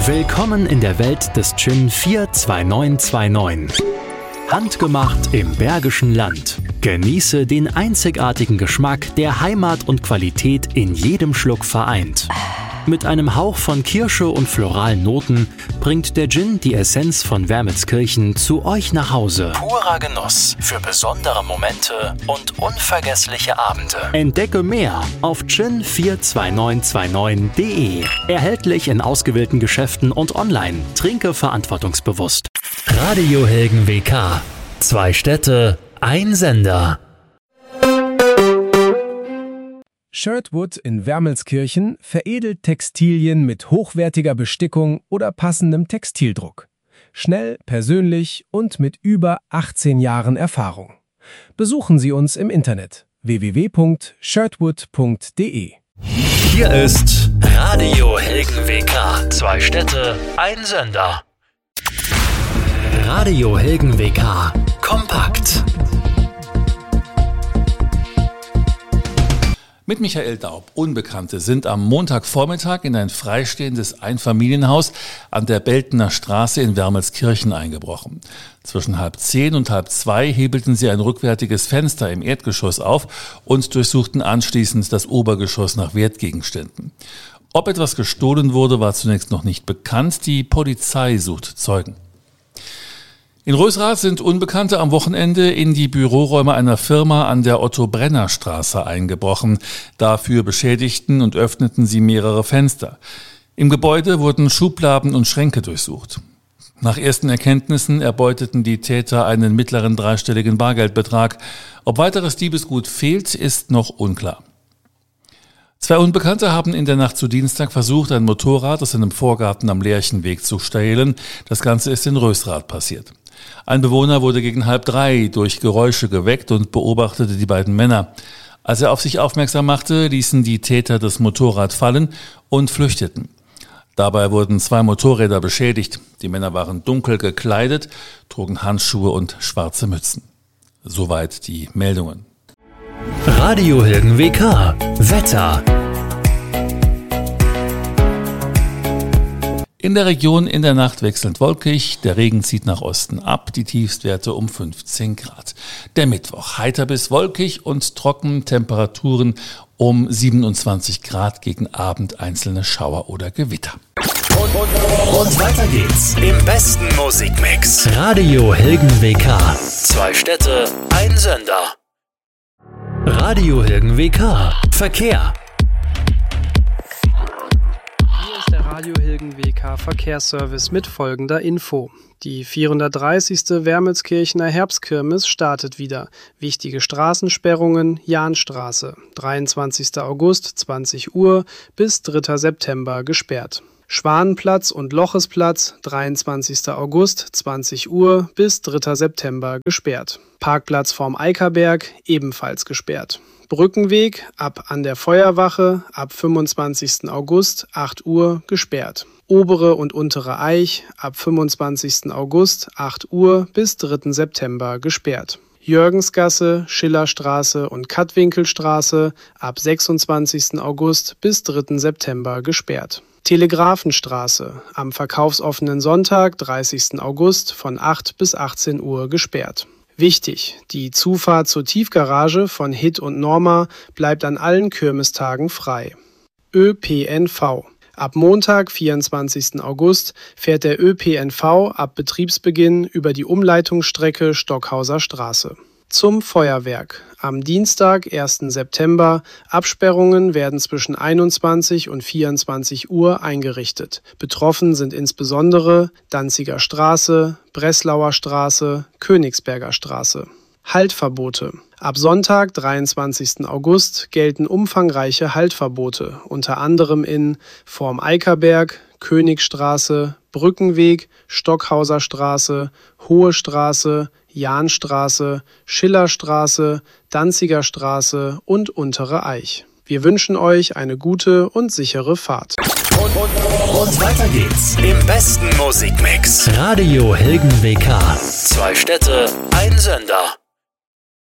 Willkommen in der Welt des Gin 42929. Handgemacht im Bergischen Land. Genieße den einzigartigen Geschmack, der Heimat und Qualität in jedem Schluck vereint. Mit einem Hauch von Kirsche und floralen Noten bringt der Gin die Essenz von Wermelskirchen zu euch nach Hause. Purer Genuss für besondere Momente und unvergessliche Abende. Entdecke mehr auf gin42929.de. Erhältlich in ausgewählten Geschäften und online. Trinke verantwortungsbewusst. Radio Helgen WK. 2 Städte, ein Sender. Shirtwood in Wermelskirchen veredelt Textilien mit hochwertiger Bestickung oder passendem Textildruck. Schnell, persönlich und mit über 18 Jahren Erfahrung. Besuchen Sie uns im Internet www.shirtwood.de. Hier ist Radio Helgen WK. 2 Städte, ein Sender. Radio Helgen WK. Kompakt. Mit Michael Daub. Unbekannte sind am Montagvormittag in ein freistehendes Einfamilienhaus an der Beltener Straße in Wermelskirchen eingebrochen. Zwischen 1:30 und 1:30 hebelten sie ein rückwärtiges Fenster im Erdgeschoss auf und durchsuchten anschließend das Obergeschoss nach Wertgegenständen. Ob etwas gestohlen wurde, war zunächst noch nicht bekannt. Die Polizei sucht Zeugen. In Rösrath sind Unbekannte am Wochenende in die Büroräume einer Firma an der Otto-Brenner-Straße eingebrochen. Dafür beschädigten und öffneten sie mehrere Fenster. Im Gebäude wurden Schubladen und Schränke durchsucht. Nach ersten Erkenntnissen erbeuteten die Täter einen mittleren dreistelligen Bargeldbetrag. Ob weiteres Diebesgut fehlt, ist noch unklar. 2 Unbekannte haben in der Nacht zu Dienstag versucht, ein Motorrad aus einem Vorgarten am Lerchenweg zu stehlen. Das Ganze ist in Rösrath passiert. Ein Bewohner wurde gegen 2:30 durch Geräusche geweckt und beobachtete die beiden Männer. Als er auf sich aufmerksam machte, ließen die Täter das Motorrad fallen und flüchteten. Dabei wurden 2 Motorräder beschädigt. Die Männer waren dunkel gekleidet, trugen Handschuhe und schwarze Mützen. Soweit die Meldungen. Radio Helgen WK. Wetter. In der Region in der Nacht wechselnd wolkig, der Regen zieht nach Osten ab, die Tiefstwerte um 15 Grad. Der Mittwoch heiter bis wolkig und trocken, Temperaturen um 27 Grad, gegen Abend einzelne Schauer oder Gewitter. Und weiter geht's im besten Musikmix. Radio Helgen WK. 2 Städte, ein Sender. Radio Helgen WK. Verkehr. Hier ist der Radio Helgen WK Verkehrsservice mit folgender Info. Die 430. Wermelskirchener Herbstkirmes startet wieder. Wichtige Straßensperrungen: Jahnstraße, 23. August, 20 Uhr bis 3. September gesperrt. Schwanenplatz und Lochesplatz, 23. August, 20 Uhr bis 3. September gesperrt. Parkplatz vorm Eickerberg, ebenfalls gesperrt. Brückenweg ab an der Feuerwache ab 25. August, 8 Uhr gesperrt. Obere und untere Eich ab 25. August, 8 Uhr bis 3. September gesperrt. Jürgensgasse, Schillerstraße und Kattwinkelstraße ab 26. August bis 3. September gesperrt. Telegrafenstraße am verkaufsoffenen Sonntag, 30. August von 8 bis 18 Uhr gesperrt. Wichtig: Die Zufahrt zur Tiefgarage von Hit und Norma bleibt an allen Kirmestagen frei. ÖPNV. Ab Montag, 24. August, fährt der ÖPNV ab Betriebsbeginn über die Umleitungsstrecke Stockhauser Straße. Zum Feuerwerk. Am Dienstag, 1. September, Absperrungen werden zwischen 21 und 24 Uhr eingerichtet. Betroffen sind insbesondere Danziger Straße, Breslauer Straße, Königsberger Straße. Haltverbote. Ab Sonntag, 23. August, gelten umfangreiche Haltverbote, unter anderem in Vorm Eickerberg, Königstraße, Brückenweg, Stockhauser Straße, Hohe Straße, Jahnstraße, Schillerstraße, Danziger Straße und Untere Eich. Wir wünschen euch eine gute und sichere Fahrt. Und weiter geht's im besten Musikmix. Radio Helgen WK. 2 Städte, ein Sender.